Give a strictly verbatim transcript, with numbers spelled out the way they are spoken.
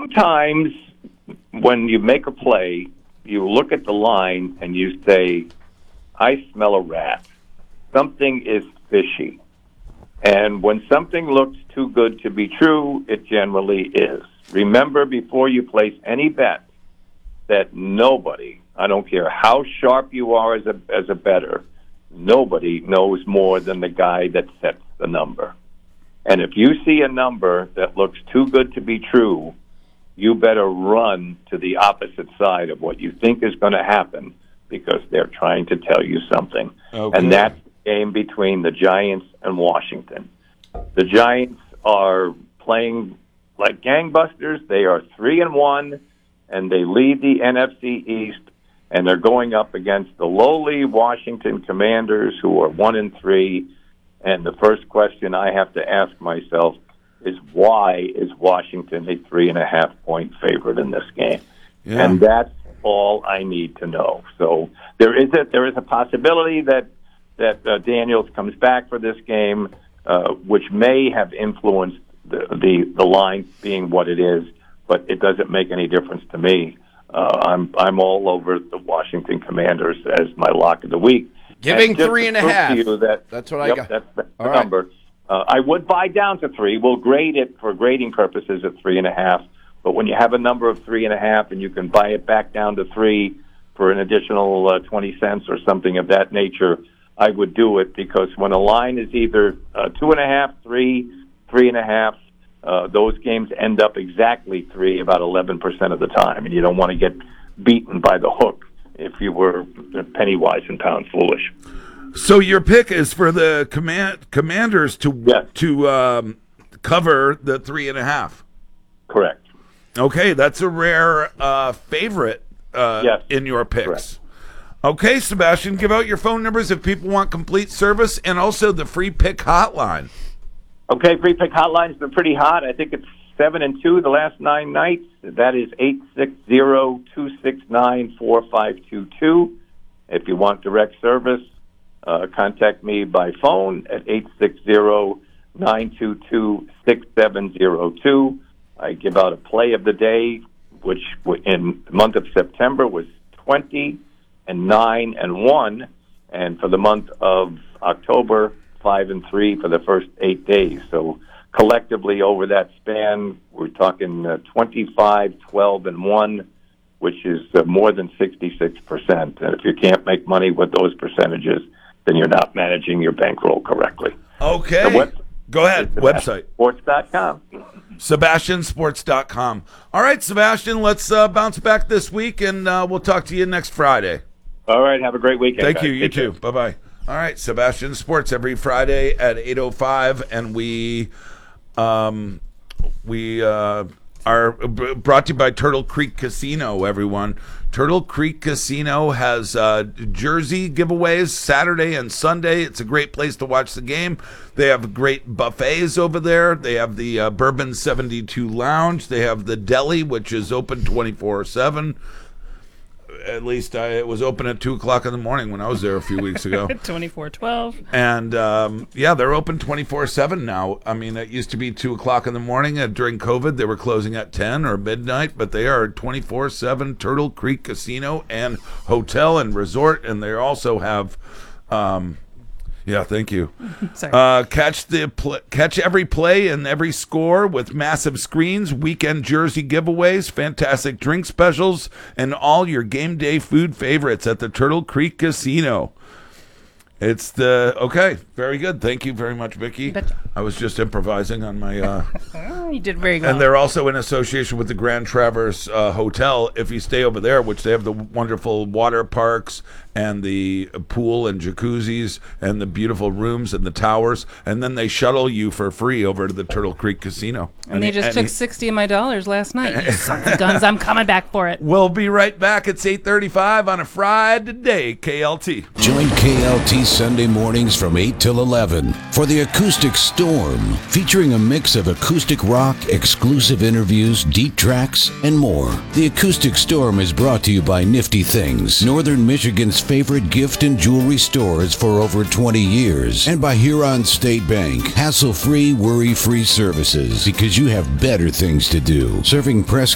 sometimes when you make a play, you look at the line and you say, I smell a rat. Something is fishy. And when something looks too good to be true, it generally is. Remember, before you place any bet, that nobody, I don't care how sharp you are as a as a bettor, nobody knows more than the guy that sets the number. And if you see a number that looks too good to be true, you better run to the opposite side of what you think is going to happen, because they're trying to tell you something. Okay. And that's the game between the Giants and Washington. The Giants are playing like gangbusters. They are three and one, and they lead the N F C East, and they're going up against the lowly Washington Commanders, who are one and three. And the first question I have to ask myself is, why is Washington a three and a half point favorite in this game? Yeah. And that's all I need to know. So there is a there is a possibility that that uh, Daniels comes back for this game, uh, which may have influenced the, the the line being what it is, but it doesn't make any difference to me. Uh, I'm I'm all over the Washington Commanders as my lock of the week. Giving and three and a half. That, that's what I yep, got. That's, that's the all right. number. Uh, I would buy down to three. We'll grade it for grading purposes at three and a half. But when you have a number of three and a half and you can buy it back down to three for an additional uh, twenty cents or something of that nature, I would do it, because when a line is either uh, two and a half, three, three and a half, uh, those games end up exactly three about eleven percent of the time, and you don't want to get beaten by the hook if you were penny wise and pound foolish. So your pick is for the command Commanders to yes. to um, cover the three and a half. Correct. Okay, that's a rare uh, favorite uh, yes. in your picks. Correct. Okay, Sebastian, give out your phone numbers if people want complete service, and also the free pick hotline. Okay, free pick hotline's been pretty hot. I think it's seven and two the last nine nights. That is eight six zero, two six nine, four five two two. If you want direct service, uh, contact me by phone at eight six zero, nine two two, six seven zero two. I give out a play of the day, which in the month of September was twenty and nine and one, and for the month of October, five and three for the first eight days. So collectively over that span, we're talking uh, twenty-five, twelve and one, which is uh, more than sixty-six percent. And if you can't make money with those percentages, then you're not managing your bankroll correctly. Okay. The web- Go ahead. Website. Sports dot com. Sebastian Sports dot com. All right, Sebastian, let's uh, bounce back this week, and uh, we'll talk to you next Friday. All right. Have a great weekend. Thank guys. you. You Take too. care. Bye-bye. All right, Sebastian Sports every Friday at eight oh five, and we um, we uh, are b- brought to you by Turtle Creek Casino, everyone. Turtle Creek Casino has uh, jersey giveaways Saturday and Sunday. It's a great place to watch the game. They have great buffets over there. They have the uh, Bourbon seventy-two Lounge. They have the deli, which is open twenty-four seven. At least I, it was open at two o'clock in the morning when I was there a few weeks ago. twenty-four twelve. And, um, yeah, they're open twenty-four seven now. I mean, it used to be two o'clock in the morning. And during COVID, they were closing at ten or midnight. But they are twenty-four seven Turtle Creek Casino and Hotel and Resort. And they also have... Um, Yeah, thank you. Sorry. Uh, catch the pl- catch every play and every score with massive screens, weekend jersey giveaways, fantastic drink specials, and all your game day food favorites at the Turtle Creek Casino. It's the okay, very good. Thank you very much, Vicky. Betcha. I was just improvising on my. Uh, Oh, you did very well. and they're also in association with the Grand Traverse uh, Hotel. If you stay over there, which they have the wonderful water parks and the pool and jacuzzis and the beautiful rooms and the towers, and then they shuttle you for free over to the Turtle Creek Casino. and they just and took he- sixty of my dollars last night. You sons of guns, I'm coming back for it. We'll be right back. It's eight thirty-five on a Friday, K L T. Join K L T Sunday mornings from eight till eleven for the Acoustic Storm, featuring a mix of acoustic rock, exclusive interviews, deep tracks, and more. The Acoustic Storm is brought to you by Nifty Things, Northern Michigan's favorite gift and jewelry stores for over twenty years, and by Huron State Bank, hassle-free, worry-free services, because you have better things to do. Serving Prescott